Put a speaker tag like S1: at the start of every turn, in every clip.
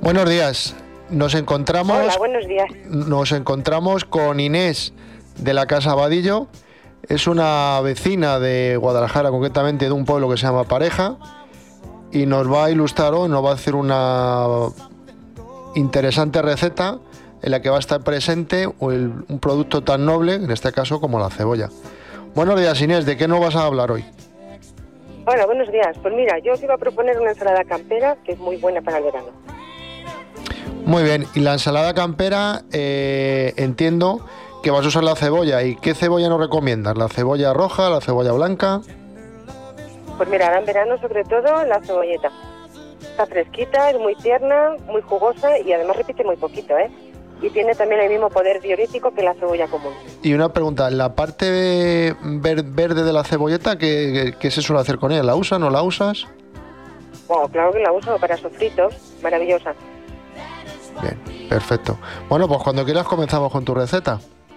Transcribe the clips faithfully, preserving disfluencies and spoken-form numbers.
S1: Buenos días. Nos encontramos.
S2: Hola, buenos días.
S1: Nos encontramos con Inés de la Casa Vadillo. Es una vecina de Guadalajara, concretamente de un pueblo que se llama Pareja, y nos va a ilustrar hoy, nos va a hacer una interesante receta en la que va a estar presente el, un producto tan noble, en este caso como la cebolla. Buenos días, Inés, ¿de qué nos vas a hablar hoy?
S2: Hola, buenos días. Pues mira, yo os iba a proponer una ensalada campera que es muy buena para el verano.
S1: Muy bien, y la ensalada campera, eh, entiendo que vas a usar la cebolla. ¿Y qué cebolla nos recomiendas? ¿La cebolla roja, la cebolla blanca?
S2: Pues mira, ahora en verano sobre todo la cebolleta. Está fresquita, es muy tierna, muy jugosa y además repite muy poquito, ¿eh? Y tiene también el mismo poder diurético que la cebolla común.
S1: Y una pregunta, ¿la parte ver- verde de la cebolleta, ¿qué, qué, qué se suele hacer con ella? ¿La usas, no la usas?
S2: Bueno, claro que la uso para sofritos, maravillosa.
S1: Bien, perfecto. Bueno, pues cuando quieras comenzamos con tu receta.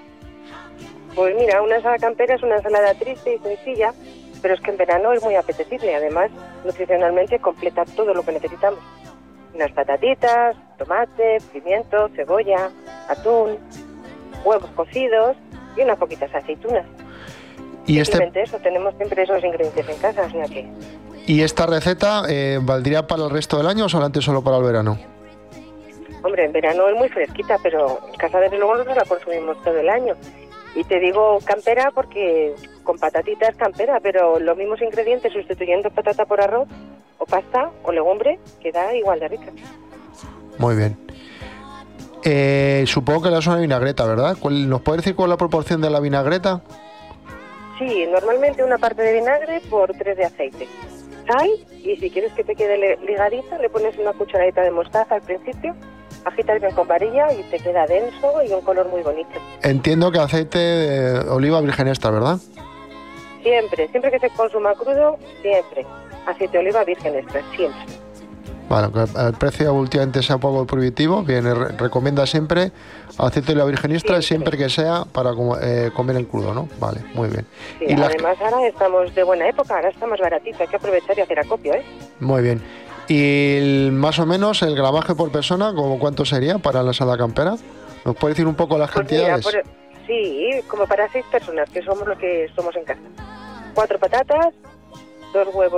S2: Pues mira, una ensalada campera es una ensalada triste y sencilla, pero es que en verano es muy apetecible. Además, nutricionalmente completa todo lo que necesitamos. Unas patatitas, tomate, pimiento, cebolla, atún, huevos cocidos y unas poquitas aceitunas.
S1: Y este
S2: Simplemente eso, tenemos siempre esos ingredientes en casa, o sea que...
S1: y esta receta eh, ¿valdría para el resto del año o solamente solo para el verano?
S2: Hombre, en verano es muy fresquita, pero en casa desde luego nosotros la consumimos todo el año. Y te digo campera porque con patatitas campera, pero los mismos ingredientes sustituyendo patata por arroz o pasta o legumbre queda igual de rica.
S1: Muy bien. Eh, supongo que la es una vinagreta, ¿verdad? ¿Cuál- ¿Nos puede decir cuál es la proporción de la vinagreta?
S2: Sí, normalmente una parte de vinagre por tres de aceite. Sal, y si quieres que te quede le- ligadita, le pones una cucharadita de mostaza al principio, agitas bien con varilla y te queda denso y un color muy bonito.
S1: Entiendo que aceite de oliva virgen extra, ¿verdad?
S2: Siempre, siempre que se consuma crudo, siempre. Aceite de oliva virgen extra, siempre.
S1: Vale, aunque el precio últimamente sea un poco prohibitivo, bien, re- recomienda siempre aceite de oliva virgen extra, siempre,
S2: Siempre.
S1: que sea para com- eh, comer en crudo, ¿no? Vale, muy bien.
S2: Sí,
S1: Y las-
S2: además ahora estamos de buena época, ahora está más baratito, hay que aprovechar y hacer acopio, ¿eh?
S1: Muy bien. Y el- más o menos el gramaje por persona, ¿como cuánto sería para la ensalada campera? ¿Nos puede decir un poco las
S2: Pues mira,
S1: cantidades?
S2: por- sí, como para seis personas, que somos lo que somos en casa. Cuatro patatas, dos huevos